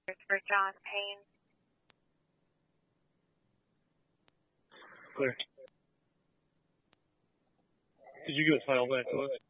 for John Payne. Clear. Did you give us final glance?